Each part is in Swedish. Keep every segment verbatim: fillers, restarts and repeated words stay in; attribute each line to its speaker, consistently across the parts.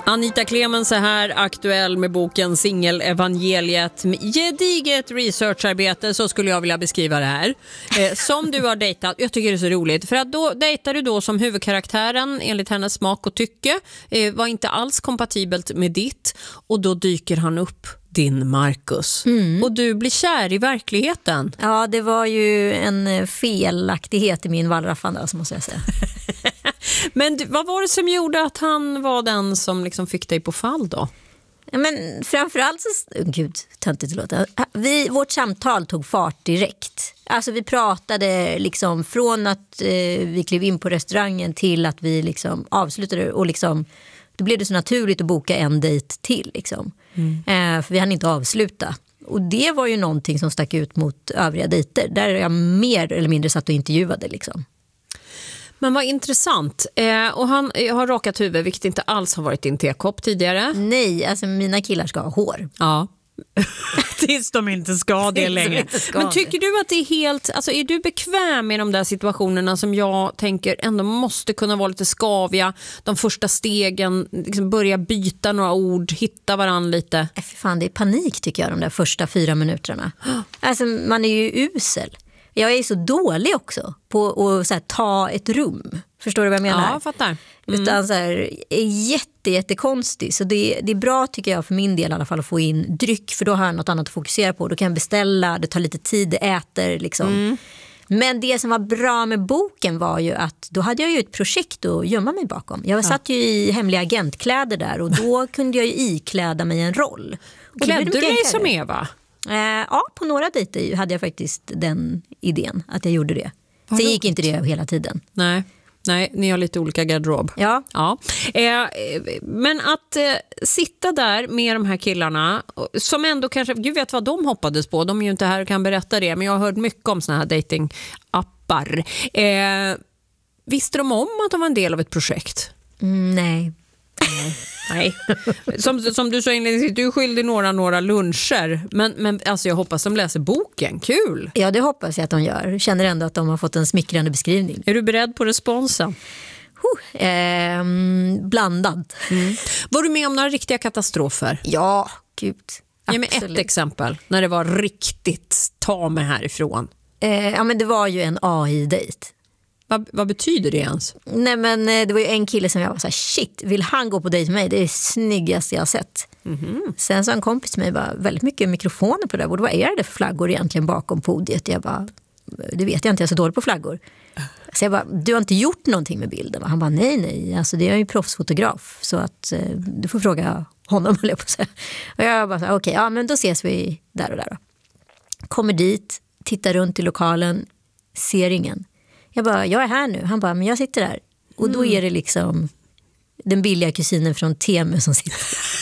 Speaker 1: Anita Clemens är här, aktuell med boken Singelevangeliet. Gediget researcharbete, så skulle jag vilja beskriva det här. Eh, som du har dejtat, jag tycker det är så roligt. För att då dejtar du då som huvudkaraktären, enligt hennes smak och tycke. Eh, var inte alls kompatibelt med ditt. Och då dyker han upp, din Marcus. Mm. Och du blir kär i verkligheten.
Speaker 2: Ja, det var ju en felaktighet i min wallraffande, måste jag säga.
Speaker 1: Men vad var det som gjorde att han var den som liksom fick dig på fall då?
Speaker 2: Ja, men framförallt så... Gud, töntigt att låta. Vi, vårt samtal tog fart direkt. Alltså vi pratade liksom från att eh, vi klev in på restaurangen till att vi liksom avslutade. Och liksom, då blev det så naturligt att boka en dejt till. Liksom. Mm. Eh, för vi hann inte avsluta. Och det var ju någonting som stack ut mot övriga dejter. Där jag mer eller mindre satt och intervjuade liksom.
Speaker 1: Men vad intressant. Eh, och han har rakat huvud, vilket inte alls har varit din tekopp tidigare.
Speaker 2: Nej, alltså mina killar ska ha hår.
Speaker 1: Ja. Tills de inte ska det längre. Ska Men tycker det. du att det är helt... Alltså är du bekväm med de där situationerna som jag tänker ändå måste kunna vara lite skaviga? De första stegen, liksom börja byta några ord, hitta varann lite.
Speaker 2: Äh, för fan, det är panik tycker jag de där första fyra minuterna. Alltså man är ju usel. Jag är så dålig också på att så här, ta ett rum. Förstår du vad jag menar?
Speaker 1: Ja, jag fattar. Mm.
Speaker 2: Utan så här, är jätte, jättekonstig. Så det, det är bra tycker jag för min del i alla fall att få in dryck. För då har jag något annat att fokusera på. Då kan jag beställa, det tar lite tid, det äter liksom. Mm. Men det som var bra med boken var ju att då hade jag ju ett projekt att gömma mig bakom. Jag satt ju i hemliga agentkläder där och då kunde jag ju ikläda mig en roll. Och
Speaker 1: klädde du dig som Eva?
Speaker 2: Eh, ja, på några dejter hade jag faktiskt den idén att jag gjorde det. Sen gick inte det hela tiden.
Speaker 1: Nej. Nej, ni har lite olika garderob.
Speaker 2: Ja.
Speaker 1: ja. Eh, men att eh, sitta där med de här killarna som ändå kanske, gud vet vad de hoppades på. De är ju inte här och kan berätta det, men jag har hört mycket om såna här datingappar. Eh, visste de om att de var en del av ett projekt?
Speaker 2: Mm, nej.
Speaker 1: Nej. Som, som du sa inledningsvis, du är skyldig några, några luncher. Men, men alltså jag hoppas de läser boken. Kul!
Speaker 2: Ja, det hoppas jag att de gör. Känner ändå att de har fått en smickrande beskrivning.
Speaker 1: Är du beredd på responsen?
Speaker 2: Huh, eh, blandad.
Speaker 1: Mm. Var du med om några riktiga katastrofer?
Speaker 2: Ja, gud.
Speaker 1: Ge mig ett exempel när det var riktigt ta mig härifrån.
Speaker 2: Eh, ja, men det var ju en A I-dejt.
Speaker 1: Vad, vad betyder det ens?
Speaker 2: Nej, men det var ju en kille som jag var så här, shit, vill han gå på dejt med mig? Det är det snyggaste jag har sett. Mm-hmm. Sen sa en kompis till mig, bara, väldigt mycket mikrofoner på det där. Vad är det för flaggor egentligen bakom podiet? Jag bara, det vet jag inte, jag är så dålig på flaggor. Så jag bara, du har inte gjort någonting med bilden? Han bara, nej, nej, alltså det är ju proffsfotograf. Så att du får fråga honom, höll jag på att säga. Och jag bara, okej, okay, ja men då ses vi där och där då. Kommer dit, tittar runt i lokalen, ser ingen. Jag bara, jag är här nu. Han bara, men jag sitter där. Och då är det liksom den billiga kusinen från Temu som sitter.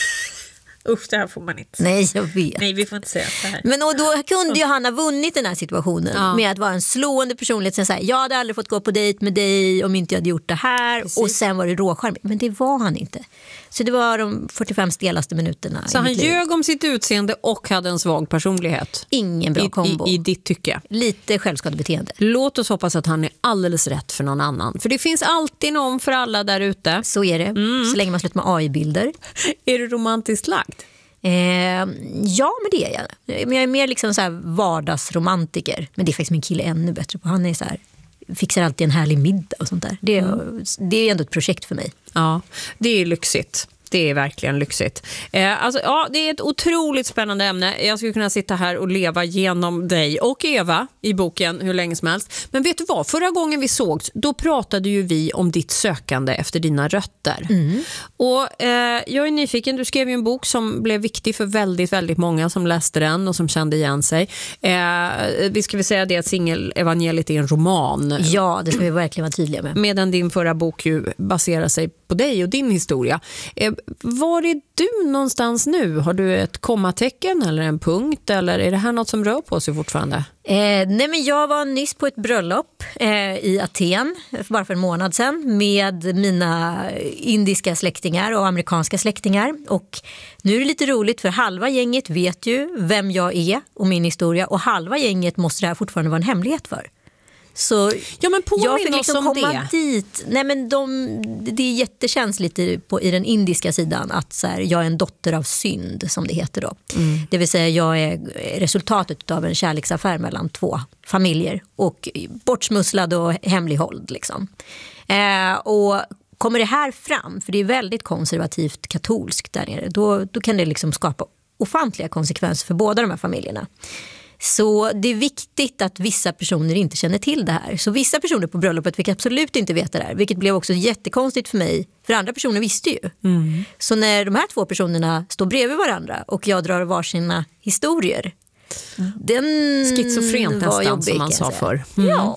Speaker 1: Usch, det här får man inte.
Speaker 2: Nej, jag vet.
Speaker 1: Nej, vi får inte säga så här.
Speaker 2: Men och då kunde ju han ha vunnit den här situationen ja. Med att vara en slående personlighet. Sen så här, jag hade aldrig fått gå på dejt med dig om inte jag hade gjort det här. Precis. Och sen var det råskärm. Men det var han inte. Så det var de fyrtiofem stelaste minuterna.
Speaker 1: Så han ljög om sitt utseende och hade en svag personlighet.
Speaker 2: Ingen bra
Speaker 1: I,
Speaker 2: kombo.
Speaker 1: I, I ditt tycke.
Speaker 2: Lite självskadebeteende.
Speaker 1: Låt oss hoppas att han är alldeles rätt för någon annan. För det finns alltid någon för alla där ute.
Speaker 2: Så är det. Mm. Så länge man slutar med A I-bilder.
Speaker 1: Är du romantiskt lagd?
Speaker 2: Eh, ja, men det är jag. Men jag är mer liksom så här vardagsromantiker. Men det är faktiskt min kille ännu bättre på. Han är så här, fixar alltid en härlig middag och sånt där. Det är, mm. det är ändå ett projekt för mig.
Speaker 1: Ja, det är lyxigt. Det är verkligen lyxigt. Eh, alltså, ja, det är ett otroligt spännande ämne. Jag skulle kunna sitta här och leva genom dig och Eva i boken hur länge som helst. Men vet du vad? Förra gången vi sågs, då pratade ju vi om ditt sökande efter dina rötter. Mm. Och eh, jag är nyfiken. Du skrev ju en bok som blev viktig för väldigt, väldigt många som läste den och som kände igen sig. Eh, vi ska väl säga det att Singelevangeliet är en roman.
Speaker 2: Ja, det ska vi verkligen vara tydliga med.
Speaker 1: Medan din förra bok ju baserar sig på dig och din historia. Eh, var är du någonstans nu? Har du ett kommatecken eller en punkt? Eller är det här något som rör på sig fortfarande?
Speaker 2: Eh, nej men jag var nyss på ett bröllop eh, i Aten, bara för en månad sedan, med mina indiska släktingar och amerikanska släktingar. Och nu är det lite roligt för halva gänget vet ju vem jag är och min historia. Och halva gänget måste det här fortfarande vara en hemlighet för. Så
Speaker 1: ja, men
Speaker 2: jag fick
Speaker 1: oss
Speaker 2: liksom
Speaker 1: om
Speaker 2: komma
Speaker 1: det.
Speaker 2: dit. Nej, men de, det är jättekänsligt i, på, i den indiska sidan att så här, jag är en dotter av synd, som det heter då. Mm. Det vill säga jag är resultatet av en kärleksaffär mellan två familjer och bortsmusslad och hemlighålld liksom. Eh, och kommer det här fram, för det är väldigt konservativt katolskt där nere, då, då kan det liksom skapa ofantliga konsekvenser för båda de här familjerna. Så det är viktigt att vissa personer inte känner till det här. Så vissa personer på bröllopet fick absolut inte veta det här, vilket blev också jättekonstigt för mig. För andra personer visste ju. Mm. Så när de här två personerna står bredvid varandra och jag drar varsina historier, den
Speaker 1: schizofrent
Speaker 2: var
Speaker 1: nästan,
Speaker 2: jobbig,
Speaker 1: som man sa förr.
Speaker 2: Mm. Ja.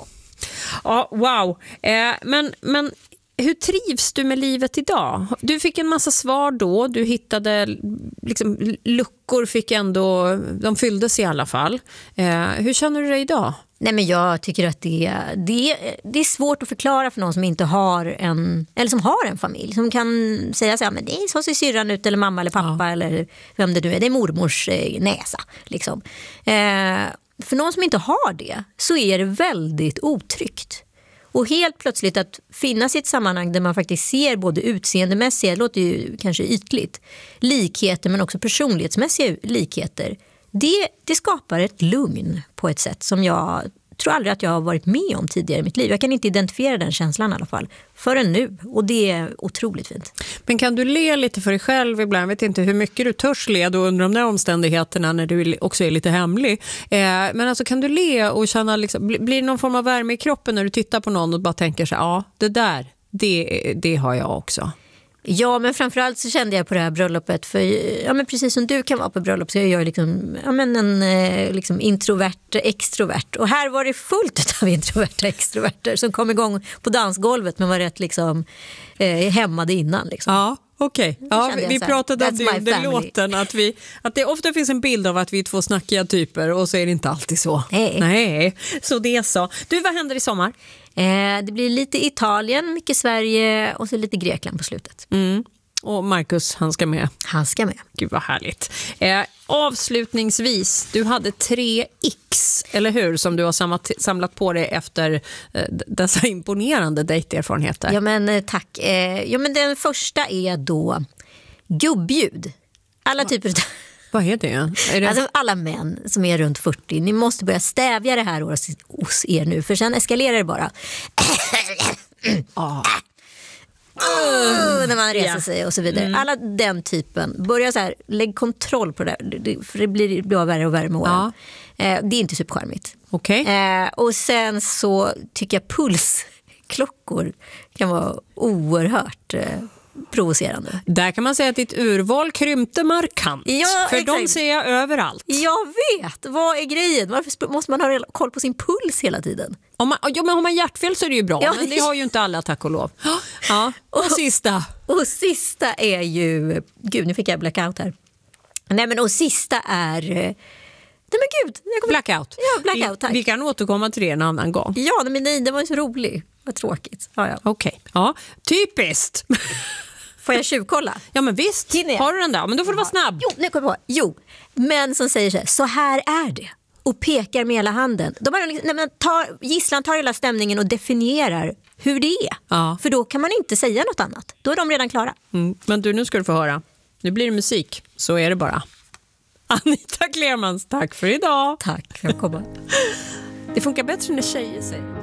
Speaker 1: Ja, wow. Eh, men, men hur trivs du med livet idag? Du fick en massa svar då. Du hittade liksom, luckor, fick ändå, de fylldes i alla fall. Eh, hur känner du dig idag?
Speaker 2: Nej, men jag tycker att det, det, det är svårt att förklara för någon som inte har en, eller som har en familj, som kan säga så här, men det är så ser syrran ut, eller mamma eller pappa, ja. Eller vem det nu är, det är mormors eh, näsa liksom. Eh, för någon som inte har det så är det väldigt otryggt. Och helt plötsligt att finnas i ett sammanhang där man faktiskt ser både utseendemässiga, det låter ju kanske ytligt, likheter men också personlighetsmässiga likheter. Det, det skapar ett lugn på ett sätt som jag tror aldrig att jag har varit med om tidigare i mitt liv. Jag kan inte identifiera den känslan i alla fall förrän nu, och det är otroligt fint.
Speaker 1: Men kan du le lite för dig själv ibland? Jag vet inte hur mycket du törs le då under de där omständigheterna när du också är lite hemlig. Eh, men alltså kan du le och känna liksom, blir det någon form av värme i kroppen när du tittar på någon och bara tänker så här, ja, det där, det, det har jag också.
Speaker 2: Ja, men framförallt så kände jag på det här bröllopet, för ja, men precis som du kan vara på bröllop så är jag liksom, ja, men en liksom introvert, extrovert. Och här var det fullt av introverta extroverter som kom igång på dansgolvet men var rätt liksom eh, hämmade innan. Liksom.
Speaker 1: Ja. Okej, okay. Ja, vi, vi pratade om det under låten att, vi, att det ofta finns en bild av att vi är två snackiga typer och så är det inte alltid så.
Speaker 2: Nej.
Speaker 1: Nej, så det är så. Du, vad händer i sommar?
Speaker 2: Eh, det blir lite Italien, mycket Sverige och så lite Grekland på slutet.
Speaker 1: Mm. Och Marcus, han ska med.
Speaker 2: Han ska med.
Speaker 1: Gud vad härligt. Eh, avslutningsvis, du hade tre X, eller hur? Som du har samlat, samlat på dig efter eh, dessa imponerande dejterfarenheter.
Speaker 2: Ja, men eh, tack. Eh, ja, men den första är då gubbljud. Alla Va? typer av...
Speaker 1: Vad är det? Är det...
Speaker 2: Alltså alla män som är runt fyrtio, ni måste börja stävja det här hos er nu, för sen eskalerar det bara.
Speaker 1: Ah.
Speaker 2: Uh, när man reser
Speaker 1: yeah.
Speaker 2: sig och så vidare.
Speaker 1: Mm.
Speaker 2: Alla den typen. Börja så här, lägg kontroll på det där, för det blir, det blir värre och värre med åren. Ja. Eh, det är inte superskärmigt.
Speaker 1: Okay.
Speaker 2: Eh, och sen så tycker jag pulsklockor kan vara oerhört eh, provocerande.
Speaker 1: Där kan man säga att ditt urval krympte markant.
Speaker 2: Ja,
Speaker 1: för
Speaker 2: exakt.
Speaker 1: De ser jag överallt.
Speaker 2: Jag vet, vad är grejen? Varför måste man ha koll på sin puls hela tiden?
Speaker 1: Om man, ja, men har man hjärtfel så är det ju bra, ja. Men det har ju inte alla, tack och lov. Ja. Och, och sista.
Speaker 2: Och sista är ju... Gud, nu fick jag blackout här. Nej, men och sista är... Nej, men gud. Jag kommer...
Speaker 1: Blackout.
Speaker 2: Ja, blackout, tack.
Speaker 1: Vi, vi kan återkomma till det en annan gång.
Speaker 2: Ja, men nej, det var ju så rolig. Vad tråkigt. Ja, ja.
Speaker 1: Okej, okay. Ja, typiskt.
Speaker 2: Får jag tjuvkolla?
Speaker 1: Ja, men visst. Har du den där? Men då får du vara snabb.
Speaker 2: Jo, nu kommer jag på. Jo, men som säger så här, så här är det. Och pekar med hela handen. De bara, nej, men tar, gisslan tar hela stämningen och definierar hur det är.
Speaker 1: Ja.
Speaker 2: För då kan man inte säga något annat. Då är de redan klara.
Speaker 1: Mm. Men du, nu ska du få höra. Nu blir det musik. Så är det bara. Anita Klermans, tack för idag.
Speaker 2: Tack för att komma.
Speaker 1: Det funkar bättre när tjejer säger.